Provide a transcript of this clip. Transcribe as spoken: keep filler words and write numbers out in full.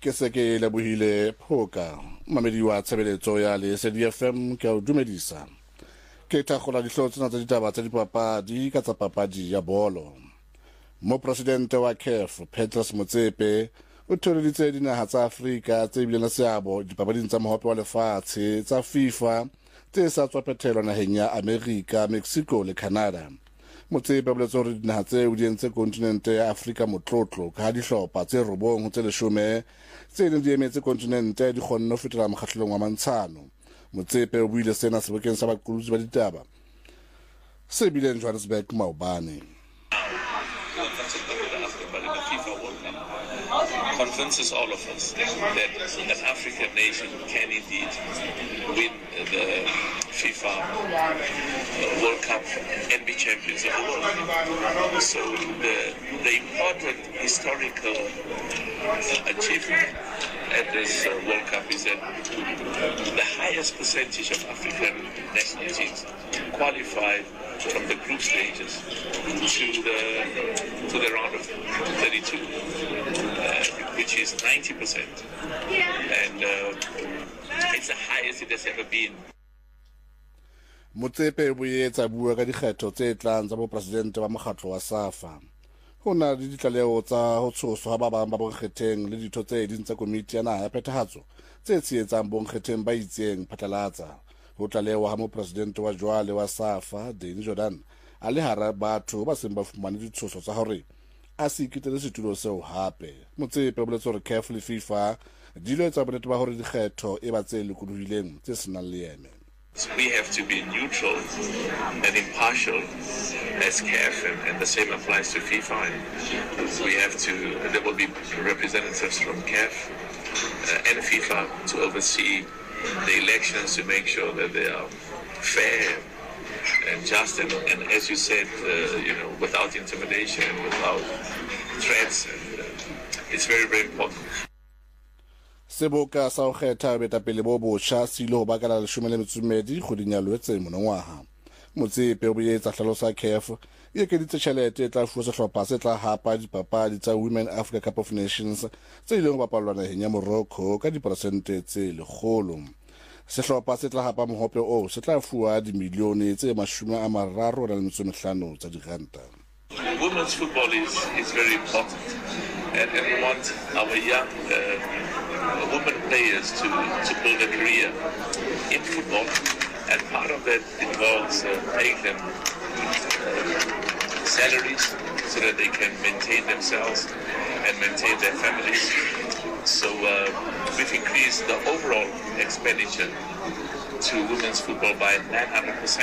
ke se ke lebohile Phoka mamedi wa tshebeletso ya le S D F M ke o dumedisa ke thakgola dihlotse tsena tsa ditaba tsa dipapadi ka tsa papadi ya bolo. Mo presidente wa C A F Petrus Motsepe o tholeditse dinaha tsa Afrika tse bileng le seabo dipapading tsa mohope wa lefatshe tsa FIFA tse sa tswa phethelwa naheng ya America, Mexico le Canada. Motsepe o boletse hore dinaha tseo di entse kontinente ya Afrika motlotlo ka dihlopha tse robong ho tse leshome tse neng di emetse kontinente di kgonne ho fetela mokgahlelong wa mantshano. Motsepe o buile sena sebokeng sa baqolotsi ba ditaba se bileng Johannesburg maobane. Convinces all of us that an African nation can indeed win the FIFA World Cup and be champions of the world. So the, the important historical achievement at this uh, World Cup is that the highest percentage of African national teams qualified from the group stages to the to the round of thirty-two, uh, which is ninety percent, and uh, it's the highest it has ever been. Motsepe o boetse bua ka dikgetho tse tlang tsa bo presidente ba mokgatlo wa SAFA. Ho na le ditlaleho tsa ho tshoswa ba bang ba bonkgetheng le ditho tse ding tsa komiti ya naha ya phethahatso tse tshehetsang bonkgetheng ba itseng phatlalatsa. Ho tlalewa ha mo presidente wa jwale wa SAFA Danny Jordaan a le hara batho ba seng ba fumane ditshoso tsa hore a se ikitele setulo seo hape. Motsepe o boletse hore C A F le FIFA di lo etsa bonnete ba hore dikgetho e ba tse lokolohileng tse senang leeme. We have to be neutral and impartial as C A F, and, and the same applies to FIFA. And we have to, there will be representatives from C A F uh, and FIFA to oversee the elections to make sure that they are fair and just, and, and as you said, uh, you know, without intimidation, without threats. And, uh, it's very, very important. Seboka sa ho kgetha boetapele bo botjha se ile ho bakala leshome le metso e mmedi kgweding ya Loetse monongwaha. Motsepe o boetse a hlalosa C A F e ekeditse tjhelete e tla fuwa sehlopha se tla hapa dipapadi tsa Women Africa Cup of Nations tse ileng ho bapallwa naheng ya Morocco ka diperesente tse lekgolo. Sehlopha se tla hapa mohope o se tla fuwa dimilione tse mashome a mararo le metso e mehlano tsa diranta. Women's football is, is very important, and, and we want our young uh, women players to, to build a career in football, and part of that involves uh, paying them uh, salaries so that they can maintain themselves and maintain their families. So uh, we've increased the overall expenditure to women's football by nine hundred percent.